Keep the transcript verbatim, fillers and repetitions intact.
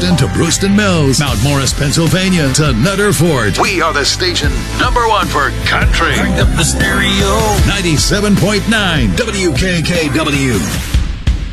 Boston to Brewston Mills, Mount Morris, Pennsylvania to Nutter Fort. We are the station number one for country. Crank up the stereo. ninety-seven point nine W K K W.